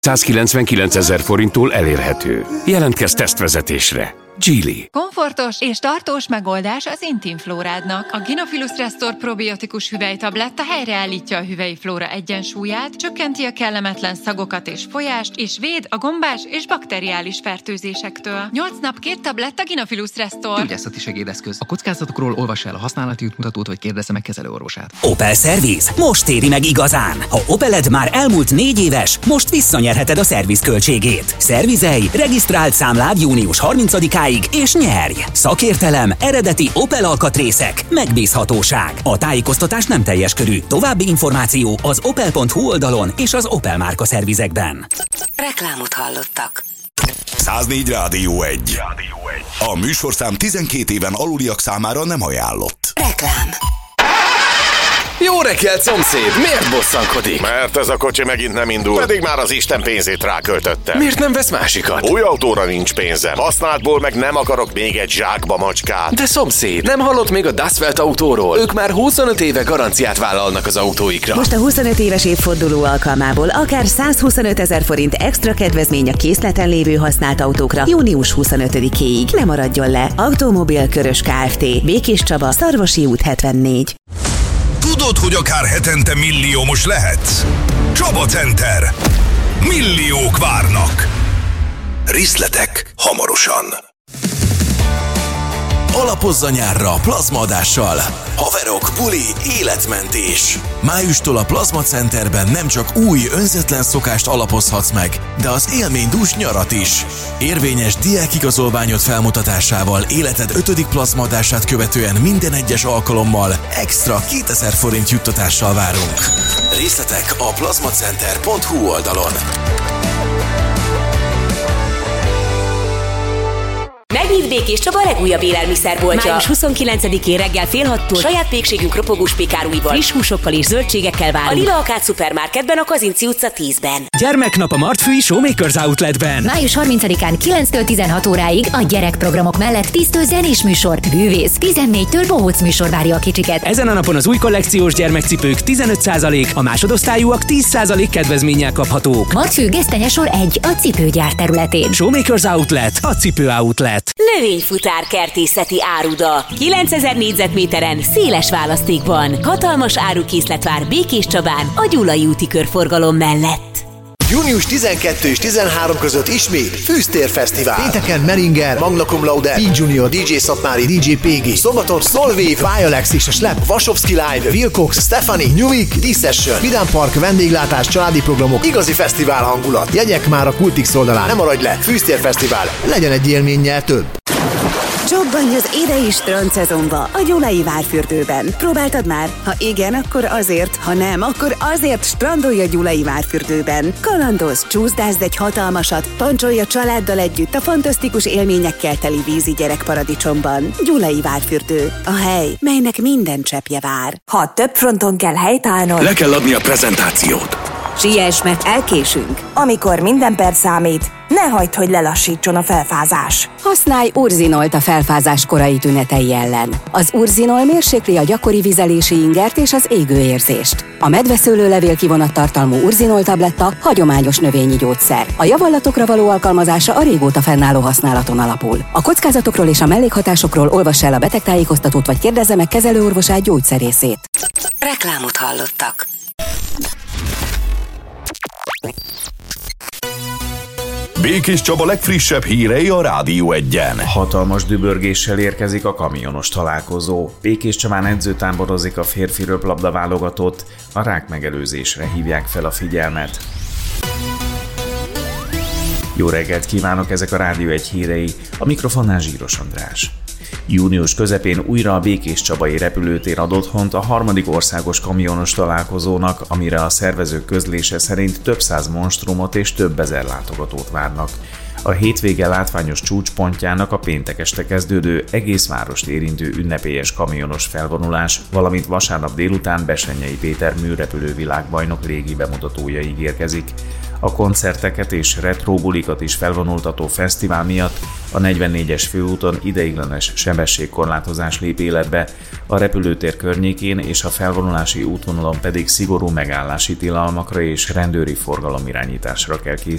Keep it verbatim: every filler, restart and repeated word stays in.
százkilencvenkilencezer forinttól elérhető. Jelentkezz tesztvezetésre. Geely. Komfortos és tartós megoldás az intim flórádnak. A Gynophilus Restore probiotikus hüvelytabletta helyreállítja a hüvelyi flóra egyensúlyát, csökkenti a kellemetlen szagokat és folyást, és véd a gombás és bakteriális fertőzésektől. nyolc nap két tabletta Gynophilus Restore. Gyógyászati segédeszköz. A kockázatokról olvassa el a használati útmutatót, vagy kérdezze meg kezelőorvosát. Opel Service. Most éri meg igazán. Ha Opeled már elmúlt négy éves, most visszanyerheted a szerviz költségét. Szervizelj, regisztrált számlád június harmincadikáig és nyerj! Szakértelem, eredeti Opel alkatrészek, megbízhatóság. A tájékoztatás nem teljes körű. További információ az opel pont hu oldalon és az Opel márka szervizekben. Reklámot hallottak. száznégy Rádió egy. A műsorszám tizenkét éven aluliak számára nem ajánlott. Reklám. Jó reggelt, szomszéd! Miért bosszankodik? Mert ez a kocsi megint nem indul. Pedig már az Isten pénzét ráköltötte. Miért nem vesz másikat? Új autóra nincs pénzem. Használtból meg nem akarok még egy zsákba macskát. De szomszéd, nem hallott még a Daszfeld autóról? Ők már huszonöt éve garanciát vállalnak az autóikra. Most a huszonöt éves évforduló alkalmából akár százhuszonötezer forint extra kedvezmény a készleten lévő használt autókra június huszonötödikéig. Ne maradjon le! Automobil Körös Kft. Békés Csaba, Szarvasi út hetvennégy. Tudod, hogy akár hetente milliómos lehetsz? Csaba Center. Milliók várnak. Részletek hamarosan. Alapozz a nyárra plazmaadással. Haverok, buli, életmentés. Májustól a Plazma Centerben nem csak új, önzetlen szokást alapozhatsz meg, de az élménydús nyarat is. Érvényes diákigazolványod felmutatásával életed ötödik plazmaadását követően minden egyes alkalommal extra kétezer forint juttatással várunk. Részletek a plazmacenter pont hu oldalon. Megnyit Békés Csaba legújabb élelmiszerboltja. május huszonkilencedikén reggel fél hattól saját pékségünk ropogós pékáruival, friss húsokkal és zöldségekkel várunk. A Lila Akác szupermarketben, a Kazinci utca tízben. Gyermeknap a Martfői Showmakers Outletben. május harmincadikán kilenctől tizenhat óráig a gyerekprogramok mellett tíztől zenés műsor, bűvész, tizennégytől bohóc műsor várja a kicsiket. Ezen a napon az új kollekciós gyermekcipők tizenöt százalék, a másodosztályúak tíz százalék kedvezménnyel kaphatók. Martfő Gesztenyesor egy a cipőgyár területén. Showmakers Outlet, a cipő outlet. Növényfutár kertészeti áruda. kilencezer négyzetméteren, széles választékban. Hatalmas árukészlet vár Békés Csabán, a Gyulai úti körforgalom mellett. június tizenkettő és tizenhárom között ismét Fűztér Fesztivál. Pénteken Meringer, Magna Cum Laude, P. Junior, dé dzsé Szatmári, dé dzsé pé gé. Szombaton Solwave, Vialex és a Slap, Vasovski Live, Wilcox, Stephanie, New Week, D-Session, Vidám Park, vendéglátás, családi programok, igazi fesztivál hangulat. Jegyek már a Kultix oldalán. Nem maradj le, Fűztér Fesztivál. Legyen egy élménnyel több. Csobbanj az idei strand szezonba a Gyulai Várfürdőben. Próbáltad már? Ha igen, akkor azért, ha nem, akkor azért strandolj a Gyulai Várfürdőben. Kalandozz, csúszdázd egy hatalmasat, pancsolj a családdal együtt a fantasztikus élményekkel teli vízi gyerekparadicsomban. Gyulai Várfürdő. A hely, melynek minden cseppje vár. Ha több fronton kell helytállnod, Le kell adni a prezentációt. siess, mert elkésünk. Amikor minden perc számít, ne hagyd, hogy lelassítson a felfázás. Használj Urzinolt a felfázás korai tünetei ellen. Az Urzinol mérsékli a gyakori vizelési ingert és az égőérzést. A medveszőlőlevél kivonat tartalmú Urzinol tabletta hagyományos növényi gyógyszer. A javallatokra való alkalmazása a régóta fennálló használaton alapul. A kockázatokról és a mellékhatásokról olvass el a betegtájékoztatót, vagy kérdezze meg kezelőorvosát, gyógyszerészét. Reklámot hallottak. Békés Csaba legfrissebb hírei a Rádió egyen. Hatalmas dübörgéssel érkezik a kamionos találkozó. Békés Csabán edzőtáborozik a férfi röplabda válogatott, a rák megelőzésre hívják fel a figyelmet. Jó reggelt kívánok, ezek a Rádió egy hírei, a mikrofonnál Zsíros András. Június közepén újra a Békéscsabai repülőtér ad otthont a harmadik országos kamionos találkozónak, amire a szervezők közlése szerint több száz monstrumot és több ezer látogatót várnak. A hétvége látványos csúcspontjának a péntek este kezdődő, egész várost érintő ünnepélyes kamionos felvonulás, valamint vasárnap délután Bessenyei Péter műrepülő világbajnok régi bemutatója ígérkezik. A koncerteket és retro bulikat is felvonultató fesztivál miatt A negyvennégyes főúton ideiglenes sebességkorlátozás lép életbe, a repülőtér környékén és a felvonulási útvonalon pedig szigorú megállási tilalmakra és rendőri forgalomirányításra kell készülni.